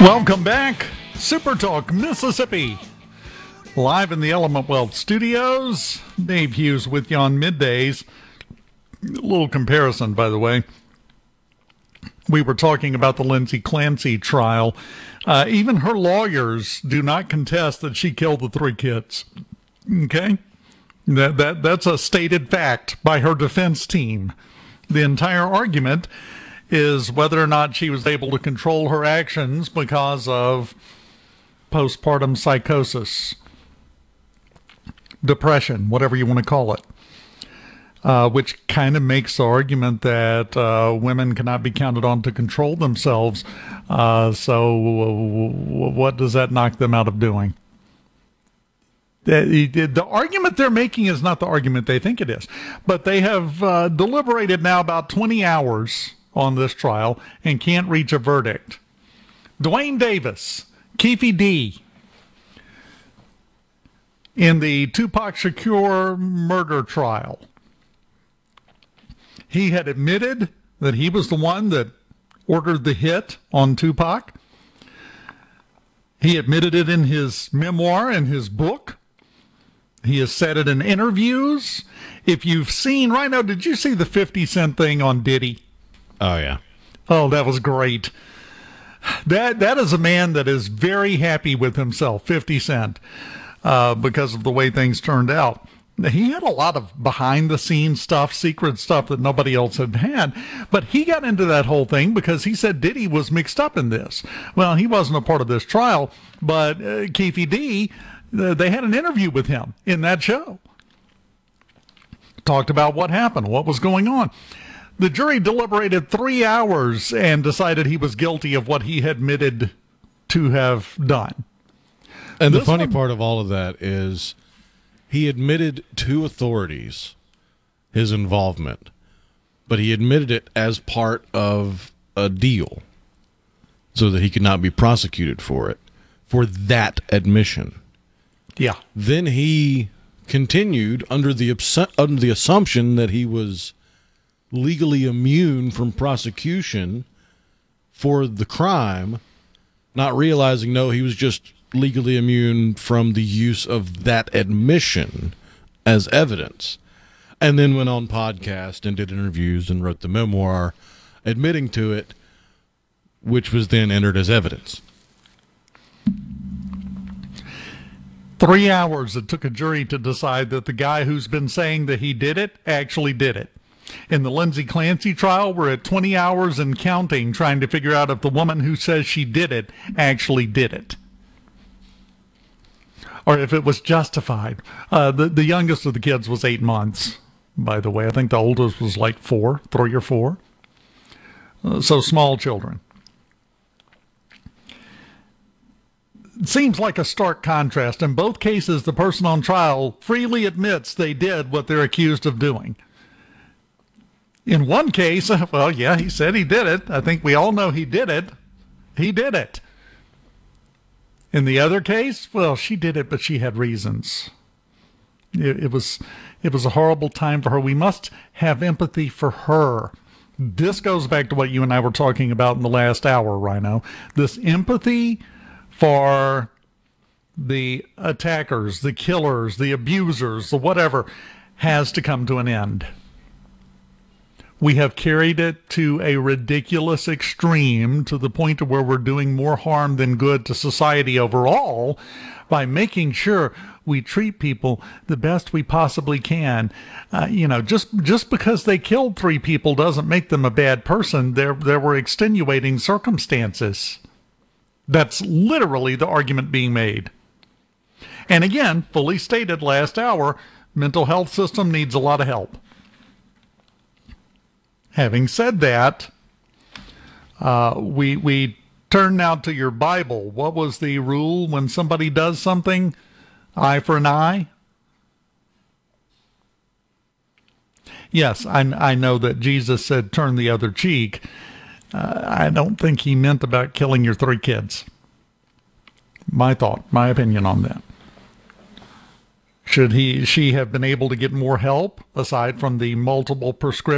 Welcome back, Super Talk Mississippi. Live in the Element Wealth studios, Dave Hughes with you on middays. A little comparison, by the way. We were talking about the Lindsay Clancy trial. Even her lawyers do not contest that she killed the 3 kids. Okay? That's a stated fact by her defense team. The entire argument is whether or not she was able to control her actions because of postpartum psychosis, depression, whatever you want to call it, which kind of makes the argument that women cannot be counted on to control themselves. So what does that knock them out of doing? The argument they're making is not the argument they think it is, but they have deliberated now about 20 hours on this trial and can't reach a verdict. Duane Davis, Keffe D, in the Tupac Shakur murder trial, he had admitted that he was the one that ordered the hit on Tupac. He admitted it in his memoir and his book. He has said it in interviews. If you've seen, Rhino, did you see the 50 Cent thing on Diddy? Oh, yeah. Oh, that was great. That is a man that is very happy with himself, 50 Cent, because of the way things turned out. He had a lot of behind-the-scenes stuff, secret stuff that nobody else had, but he got into that whole thing because he said Diddy was mixed up in this. Well, he wasn't a part of this trial, but Keffe D, they had an interview with him in that show. Talked about what happened, what was going on. The jury deliberated 3 hours and decided he was guilty of what he had admitted to have done. And the funny part of all of that is he admitted to authorities his involvement, but he admitted it as part of a deal so that he could not be prosecuted for that admission. Yeah. Then he continued under the assumption that he was legally immune from prosecution for the crime, not realizing, no, he was just legally immune from the use of that admission as evidence. And then went on podcast and did interviews and wrote the memoir admitting to it, which was then entered as evidence. 3 hours it took a jury to decide that the guy who's been saying that he did it actually did it. In the Lindsay Clancy trial, we're at 20 hours and counting, trying to figure out if the woman who says she did it actually did it, or if it was justified. The youngest of the kids was 8 months, by the way. I think the oldest was like 3 or 4. So small children. It seems like a stark contrast. In both cases, the person on trial freely admits they did what they're accused of doing. In one case, well, yeah, he said he did it. I think we all know he did it. He did it. In the other case, well, she did it, but she had reasons. It was a horrible time for her. We must have empathy for her. This goes back to what you and I were talking about in the last hour, Rhino. This empathy for the attackers, the killers, the abusers, the whatever, has to come to an end. We have carried it to a ridiculous extreme, to the point of where we're doing more harm than good to society overall by making sure we treat people the best we possibly can. Just because they killed 3 people doesn't make them a bad person. There were extenuating circumstances. That's literally the argument being made. And again, fully stated last hour, mental health system needs a lot of help. Having said that, we turn now to your Bible. What was the rule when somebody does something? Eye for an eye? Yes, I know that Jesus said turn the other cheek. I don't think he meant about killing your 3 kids. My opinion on that. Should she have been able to get more help aside from the multiple prescriptions?